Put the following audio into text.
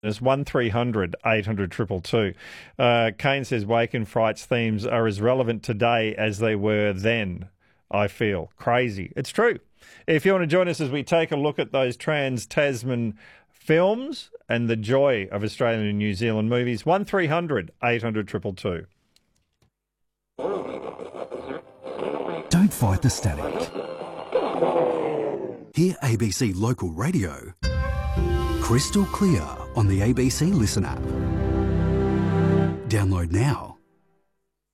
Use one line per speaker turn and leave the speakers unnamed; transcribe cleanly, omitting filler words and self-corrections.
It's 1300 800 222. Kane says Wake and Fright's themes are as relevant today as they were then, I feel. Crazy. It's true. If you want to join us as we take a look at those Trans-Tasman films and the joy of Australian and New Zealand movies, 1300 800 222.
Don't fight the static. Hear ABC Local Radio crystal clear on the ABC Listen app. Download now.